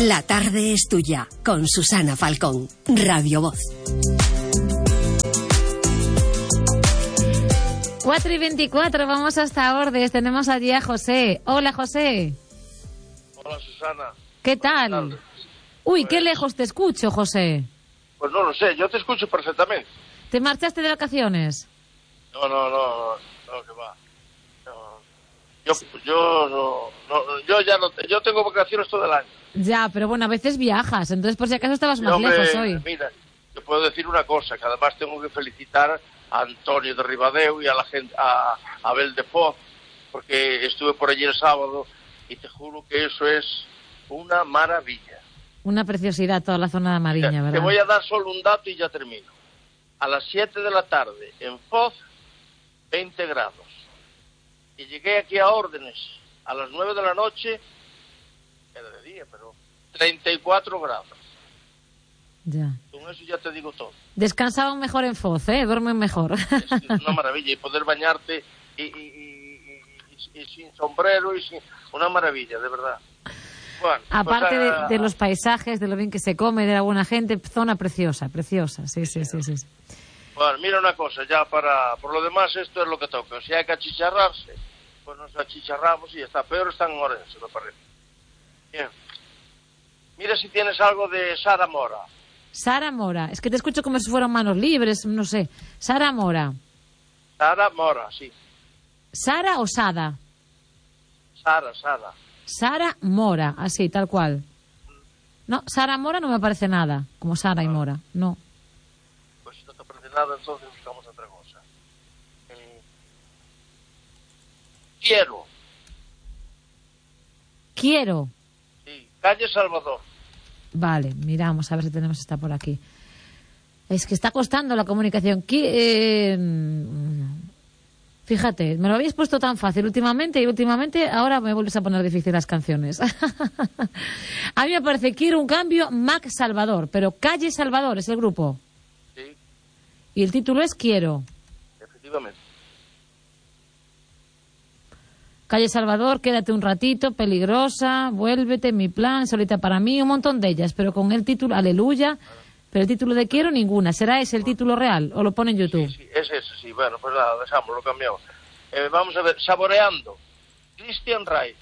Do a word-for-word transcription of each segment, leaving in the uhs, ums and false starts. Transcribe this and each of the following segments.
La tarde es tuya, con Susana Falcón, Radio Voz. cuatro y veinticuatro, vamos hasta Ordes. Tenemos allí a José. Hola, José. Hola, Susana. ¿Qué tal? Uy, qué lejos te escucho, José. Pues no lo sé, yo te escucho perfectamente. ¿Te marchaste de vacaciones? No, no, no, no, no que va. No. Yo, yo, no, no, yo ya no, yo tengo vacaciones todo el año. Ya, pero bueno, a veces viajas, entonces por si acaso estabas más yo me, lejos hoy. Mira, te puedo decir una cosa, que además tengo que felicitar a Antonio de Ribadeo y a la gente, a, a Abel de Foz, porque estuve por allí el sábado y te juro que eso es una maravilla. Una preciosidad toda la zona de Mariña, Mira, ¿verdad? Te voy a dar solo un dato y ya termino. A las siete de la tarde en Foz, veinte grados. Y llegué aquí a Órdenes a las nueve de la noche, era de día, pero treinta y cuatro grados. Ya. Con eso ya te digo todo. Descansaban mejor en Foz, ¿eh? Duermen mejor. Es, es una maravilla. Y poder bañarte y, y, y, y, y sin sombrero y sin... Una maravilla, de verdad. Bueno, aparte pues, uh, de, de los paisajes, de lo bien que se come, de la buena gente, zona preciosa, preciosa, sí, sí, sí, sí. sí. Bueno, mira una cosa, ya para... Por lo demás, esto es lo que toca. Si hay que achicharrarse, pues nos achicharramos y ya está. Peor están en Orense, me parece. Bien. Mira si tienes algo de Sara Mora. Sara Mora, es que te escucho como si fueran manos libres, no sé. Sara Mora. Sara Mora, sí. ¿Sara o Sada? Sara, Sara. Sara Mora, así, tal cual. No, Sara Mora no me parece nada, como Sara y Mora, no. Pues si no te parece nada, entonces buscamos otra cosa. Eh, quiero. Quiero. Sí, calle Salvador. Vale, miramos a ver si tenemos esta por aquí. Es que está costando la comunicación. Qui- eh, Fíjate, me lo habéis puesto tan fácil últimamente y últimamente ahora me vuelves a poner difícil las canciones. A mí me parece Quiero un cambio, Mac Salvador, pero Calle Salvador es el grupo. Sí. Y el título es Quiero. Efectivamente. Calle Salvador, Quédate un ratito, Peligrosa, Vuélvete, Mi plan, Solita para mí, un montón de ellas, pero con el título Aleluya, pero el título de Quiero ninguna. ¿Será ese el título real o lo pone en YouTube? Sí, sí, es ese, sí. Bueno, pues nada, dejamos, lo cambiamos. Eh, vamos a ver, Saboreando. Christian Ray.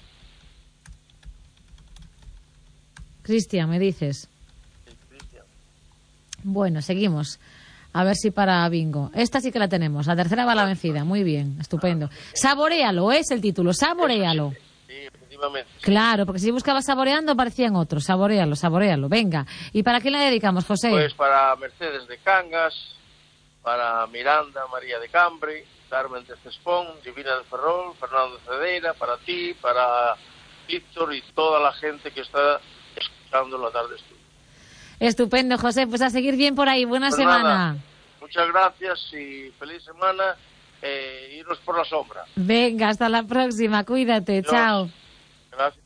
Cristian, me dices. Sí, Christian. Bueno, seguimos. A ver si para bingo. Esta sí que la tenemos. La tercera va la vencida. Muy bien, estupendo. Saboréalo, es el título. Saboréalo. Sí, efectivamente. Claro, porque si buscaba saboreando aparecían otros. Saboréalo, saboréalo. Venga. ¿Y para quién la dedicamos, José? Pues para Mercedes de Cangas, para Miranda María de Cambri, Carmen de Cespón, Divina de Ferrol, Fernando de Cedeira, para ti, para Víctor y toda la gente que está escuchando La Tarde es Tuya. Estupendo, José. Pues a seguir bien por ahí. Buena Pues semana. Nada, muchas gracias y feliz semana. Eh, iros por la sombra. Venga, hasta la próxima. Cuídate. Adiós. Chao. Gracias.